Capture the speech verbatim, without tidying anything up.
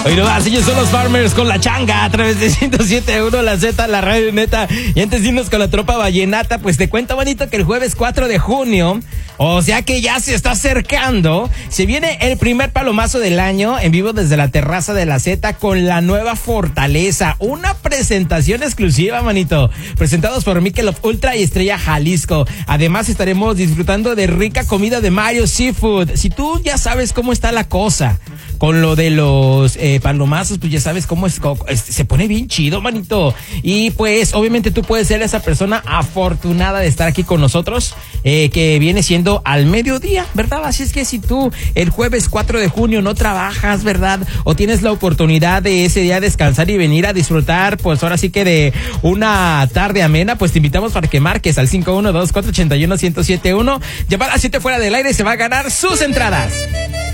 Hoy no más, ellos son los Farmers con la changa a través de ciento siete punto uno, la Z, la radio neta. Y antes de irnos con la tropa vallenata, pues te cuento, bonito, que el jueves cuatro de junio, o sea que ya se está acercando, se viene el primer palomazo del año en vivo desde la terraza de la Z con la nueva Fortaleza. Una presentación exclusiva, manito. Presentados por Michelob Ultra y Estrella Jalisco. Además estaremos disfrutando de rica comida de Mario Seafood. Si tú ya sabes cómo está la cosa con lo de los eh, palomazos, pues ya sabes cómo es, es, se pone bien chido, manito. Y pues obviamente tú puedes ser esa persona afortunada de estar aquí con nosotros, eh, que viene siendo al mediodía, ¿verdad? Así es que si tú el jueves cuatro de junio no trabajas, ¿verdad? O tienes la oportunidad de ese día descansar y venir a disfrutar, pues ahora sí que de una tarde amena, pues te invitamos para que marques al cinco uno dos, cuatro ocho uno, uno cero siete uno. Llamar a siete fuera del aire, se va a ganar sus entradas.